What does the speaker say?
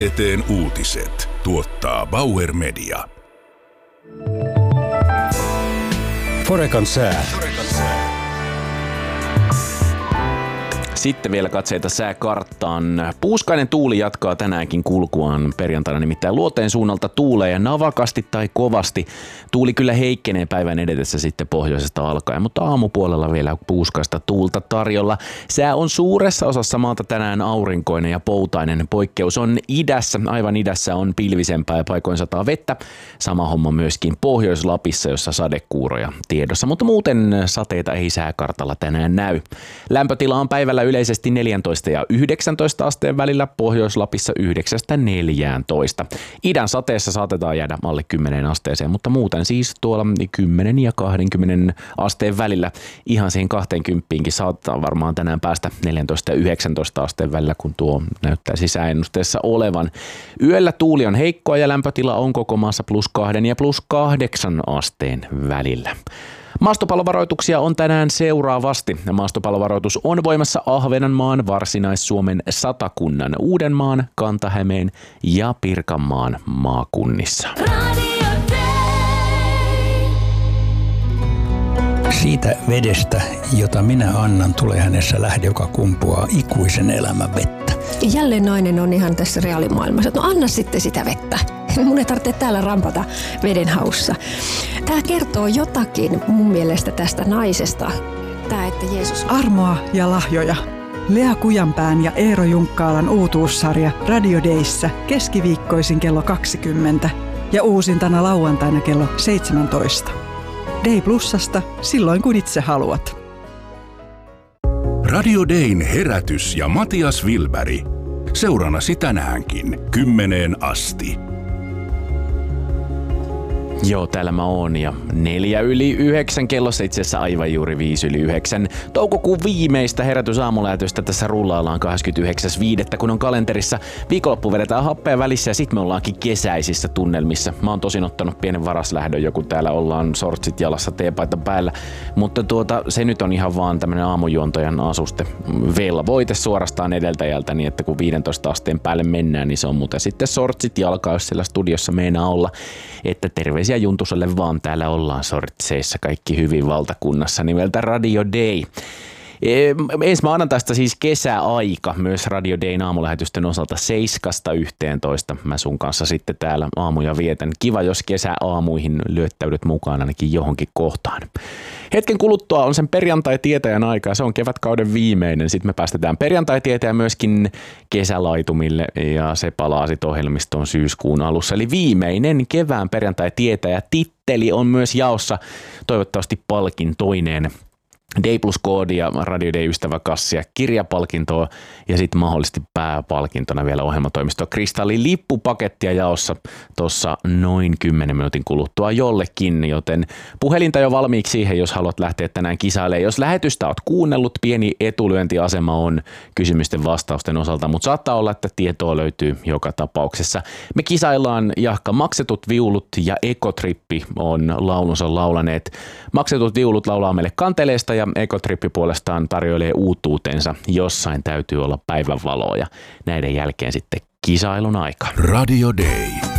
Eteen uutiset tuottaa Bauer Media. Forecan sää. Sitten vielä katseita sääkarttaan. Puuskainen tuuli jatkaa tänäänkin kulkuaan perjantaina, nimittäin luoteen suunnalta tuulee navakasti tai kovasti. Tuuli kyllä heikkenee päivän edetessä sitten pohjoisesta alkaen, mutta aamupuolella vielä puuskaista tuulta tarjolla. Sää on suuressa osassa maata tänään aurinkoinen ja poutainen. Poikkeus on idässä. Aivan idässä on pilvisempää ja paikoin sataa vettä. Sama homma myöskin Pohjois-Lapissa, jossa sadekuuroja tiedossa, mutta muuten sateita ei sääkartalla tänään näy. Lämpötila on päivällä yleisesti 14 ja 19 asteen välillä, Pohjois-Lapissa 9-14. Idän sateessa saatetaan jäädä alle 10 asteeseen, mutta muuten siis tuolla 10 ja 20 asteen välillä. Ihan siihen 20kin saattaa varmaan tänään päästä 14 ja 19 asteen välillä, kun tuo näyttää sisääennusteessa olevan. Yöllä tuuli on heikkoa ja lämpötila on koko maassa +2 ja +8 asteen välillä. Maastopallovaroituksia on tänään seuraavasti. Maastopallovaroitus on voimassa Ahvenanmaan, Varsinais-Suomen, Satakunnan, Uudenmaan, Kanta-Hämeen ja Pirkanmaan maakunnissa. Siitä vedestä, jota minä annan, tulee hänessä lähde, joka kumpuaa ikuisen elämän vettä. Jälleen nainen on ihan tässä reaalimaailmassa, että no anna sitten sitä vettä. Mun ei tarvitse täällä rampata veden haussa. Tämä kertoo jotakin mun mielestä tästä naisesta. Tämä, että Jeesus... Armoa ja lahjoja. Lea Kujanpään ja Eero Junkkaalan uutuussarja Radio Dayssä keskiviikkoisin kello 20 ja uusintana lauantaina kello 17. Day Plusasta silloin kun itse haluat. Radio Dayn herätys ja Matias Wilberg. Seurannasi tänäänkin 10 asti. Joo, täällä mä oon ja 8:04 kellossa, itse asiassa aivan juuri 8:05. Toukokuun viimeistä herätysaamulähetystä tässä rullaillaan 29.5. kun on kalenterissa. Viikonloppu vedetään happea välissä ja sit me ollaankin kesäisissä tunnelmissa. Mä oon tosin ottanut pienen varaslähdön, joku täällä ollaan sortsit jalassa, teepaita päällä. Mutta se nyt on ihan vaan tämmönen aamujuontojan asuste velvoite suorastaan edeltäjältä, niin että kun 15 asteen päälle mennään, niin se on muuten sitten sortsit jalkaa, jos siellä studiossa meinaa olla. Että terveisiä Juntuselle vaan, täällä ollaan sortseissa kaikki hyvin valtakunnassa nimeltä Radio Day. Ensi maanantaista siis kesäaika myös Radio Dayn aamulähetysten osalta 7-11. Mä sun kanssa sitten täällä aamuja vietän. Kiva, jos kesäaamuihin lyöttäydyt mukaan ainakin johonkin kohtaan. Hetken kuluttua on sen perjantai-tietäjän aika ja se on kevätkauden viimeinen. Sitten me päästetään perjantai-tietäjä myöskin kesälaitumille ja se palaa sitten ohjelmistoon syyskuun alussa. Eli viimeinen kevään perjantai-tietäjä titteli on myös jaossa, toivottavasti palkintoineen. Day Plus-koodi ja Radio Day-ystäväkassia, kirjapalkintoa ja sitten mahdollisesti pääpalkintona vielä ohjelmatoimisto Kristallin lippupakettia jaossa tuossa noin 10 minuutin kuluttua jollekin, joten puhelinta jo valmiiksi siihen, jos haluat lähteä tänään kisailemaan. Jos lähetystä oot kuunnellut, pieni etulyöntiasema on kysymysten vastausten osalta, mutta saattaa olla, että tietoa löytyy joka tapauksessa. Me kisaillaan jahka Maksetut viulut ja Ekotrippi on laulunsa laulaneet. Maksetut viulut laulaa meille Kanteleesta ja Ekotrippi puolestaan tarjoilee uutuutensa. Jossain täytyy olla päivänvaloa ja näiden jälkeen sitten kisailun aika. Radio Day.